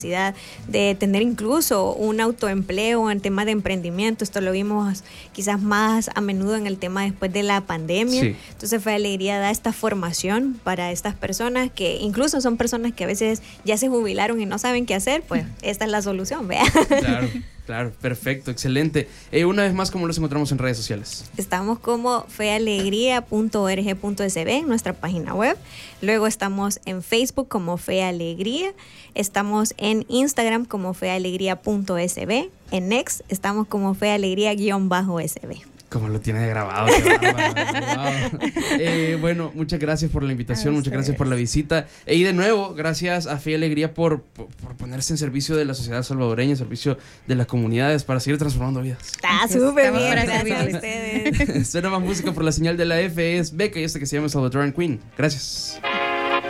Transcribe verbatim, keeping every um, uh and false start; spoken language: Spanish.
de tener incluso un autoempleo en temas de emprendimiento. Esto lo vimos quizás más a menudo en el tema después de la pandemia. Sí. Entonces Fe Alegría da esta formación para estas personas que incluso son personas que a veces ya se jubilaron y no saben qué hacer. Pues esta es la solución, vea. Claro. Claro, perfecto, excelente. Eh, una vez más, ¿cómo los encontramos en redes sociales? Estamos como fe alegría punto org punto es be en nuestra página web. Luego estamos en Facebook como Fe Alegría. Estamos en Instagram como fe alegría punto es be. En X estamos como fe alegría guión bajo es be. Como lo tiene grabado. Qué bárbaro, eh, bueno, muchas gracias por la invitación, muchas gracias por la visita. Eh, y de nuevo, gracias a Fe Alegría por, por, por ponerse en servicio de la sociedad salvadoreña, en servicio de las comunidades para seguir transformando vidas. Está súper bien, gracias a ustedes. Suena más música por la señal de la F, es Beca y este que se llama Salvadoran Queen. Gracias.